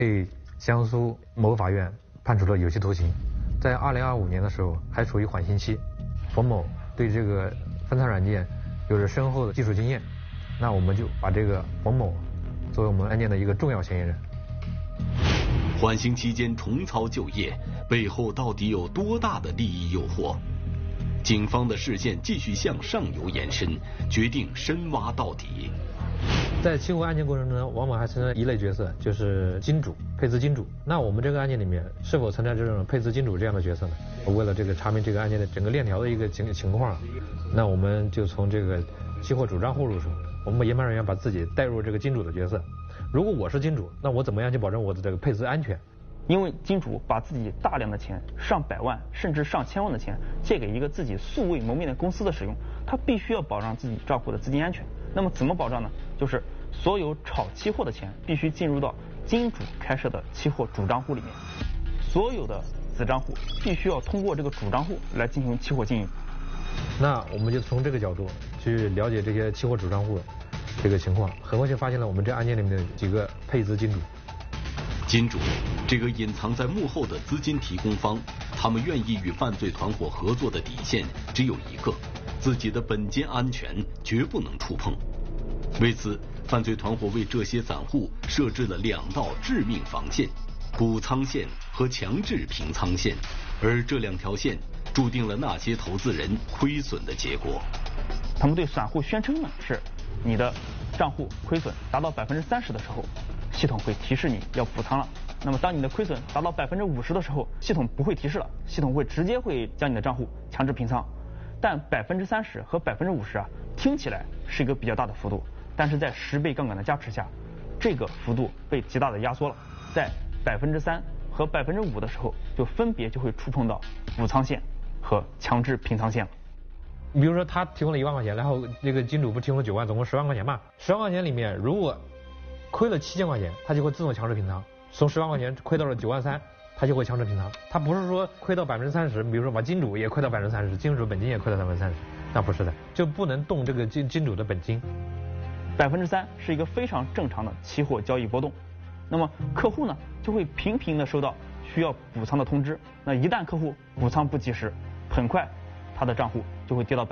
被江苏某法院判处了有期徒刑，在2025年的时候还处于缓刑期。冯某对这个分仓软件有着深厚的技术经验，那我们就把这个冯某作为我们案件的一个重要嫌疑人。 缓刑期间重操旧业，背后到底有多大的利益诱惑？警方的视线继续向上游延伸，决定深挖到底。 在期货案件过程中呢，往往还存在一类角色，就是金主、配资金主。那我们这个案件里面是否存在这种配资金主这样的角色呢？为了这个查明这个案件的整个链条的一个情况，那我们就从这个期货主账户入手。我们研判人员把自己带入这个金主的角色。如果我是金主，那我怎么样去保证我的这个配资安全？ 因为金主把自己大量的钱，上百万甚至上千万的钱借给一个自己素未谋面的公司的使用，他必须要保障自己账户的资金安全。那么怎么保障呢？就是所有炒期货的钱必须进入到金主开设的期货主账户里面，所有的子账户必须要通过这个主账户来进行期货经营。 那我们就从这个角度去了解这些期货主账户这个情况，很快就发现了我们这案件里面的几个配资金主。 金主，这个隐藏在幕后的资金提供方，他们愿意与犯罪团伙合作的底线只有一个：自己的本金安全绝不能触碰。为此，犯罪团伙为这些散户设置了2道致命防线：补仓线和强制平仓线。而这2条线注定了那些投资人亏损的结果。 他们对散户宣称呢是，你的账户亏损达到30%的时候，系统会提示你要补仓了。那么当你的亏损达到50%的时候，系统不会提示了，系统会直接将你的账户强制平仓。但30%和50%啊，听起来是一个比较大的幅度，但是在10倍杠杆的加持下，这个幅度被极大的压缩了。在3%和5%的时候，就分别就会触碰到补仓线和强制平仓线了。 比如说他提供了1万块钱，然后这个金主不提供了9万，总共10万块钱嘛。10万块钱里面，如果亏了7000块钱，他就会自动强制平仓。从10万块钱亏到了9万3，他就会强制平仓。他不是说亏到30%，比如说把金主也亏到30%，金主本金也亏到30%，那不是的，就不能动这个金主的本金。 3%是一个非常正常的期货交易波动。那么客户呢就会频频的收到需要补仓的通知。那一旦客户补仓不及时，很快他的账户就会跌到